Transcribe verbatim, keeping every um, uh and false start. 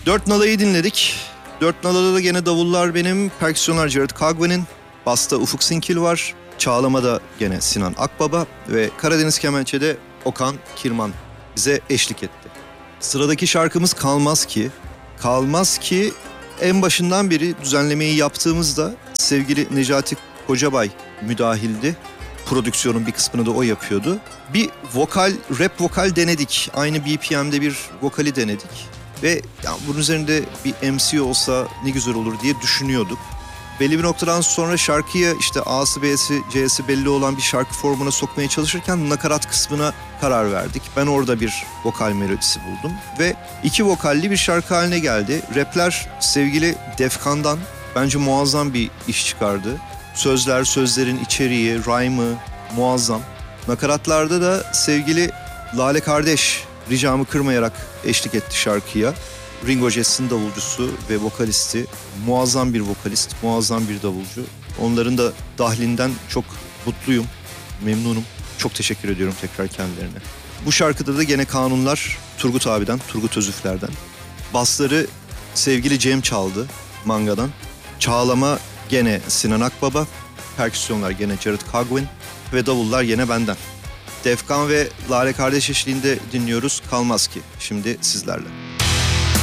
Dört Nala'yı dinledik. Dört Nala'da da gene davullar benim, perküsyonlar Jared Cogwin'in, basta Ufuk Sinkil var, çağlamada gene Sinan Akbaba ve Karadeniz Kemençe'de Okan Kirman bize eşlik etti. Sıradaki şarkımız Kalmaz Ki. Kalmaz Ki en başından beri düzenlemeyi yaptığımızda sevgili Necati Kocabay müdahildi. Prodüksiyonun bir kısmını da o yapıyordu. Bir vokal, rap vokal denedik. Aynı B P M'de bir vokali denedik. Ve ya bunun üzerinde bir M C olsa ne güzel olur diye düşünüyorduk. Belli bir noktadan sonra şarkıya işte A'sı, B'si, C'si belli olan bir şarkı formuna sokmaya çalışırken nakarat kısmına karar verdik. Ben orada bir vokal melodisi buldum ve iki vokalli bir şarkı haline geldi. Rapler sevgili Defkan'dan bence muazzam bir iş çıkardı. Sözler, sözlerin içeriği, rhyme'ı muazzam. Nakaratlarda da sevgili Lale Kardeş ricamı kırmayarak eşlik etti şarkıya. Ringo Jazz'in davulcusu ve vokalisti, muazzam bir vokalist, muazzam bir davulcu. Onların da dahlinden çok mutluyum, memnunum. Çok teşekkür ediyorum tekrar kendilerine. Bu şarkıda da gene kanunlar Turgut abiden, Turgut Özüfler'den. Basları sevgili Cem çaldı Manga'dan. Çağlama gene Sinan Akbaba. Perküsyonlar gene Jared Cogwin ve davullar gene benden. Defkan ve Lale Kardeş eşliğinde dinliyoruz Kalmaz Ki. Şimdi sizlerle.